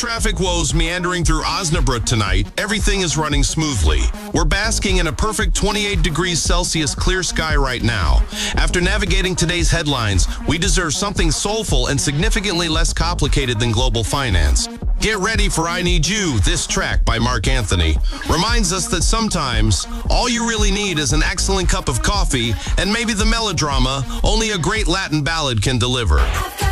traffic woes meandering through Osnabrück tonight, everything is running smoothly. We're basking in a perfect 28 degrees Celsius clear sky right now. After navigating today's headlines, we deserve something soulful and significantly less complicated than global finance. Get ready for I Need You. This track by Mark Anthony reminds us that sometimes all you really need is an excellent cup of coffee and maybe the melodrama only a great Latin ballad can deliver.